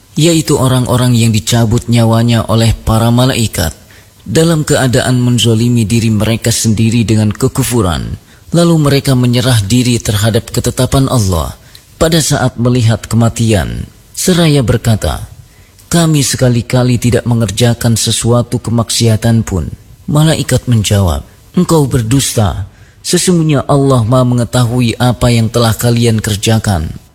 yaitu orang-orang yang dicabut nyawanya oleh para malaikat dalam keadaan menzolimi diri mereka sendiri dengan kekufuran, lalu mereka menyerah diri terhadap ketetapan Allah pada saat melihat kematian, seraya berkata, kami sekali-kali tidak mengerjakan sesuatu kemaksiatan pun. Malaikat menjawab, engkau berdusta, sesungguhnya Allah Maha mengetahui apa yang telah kalian kerjakan.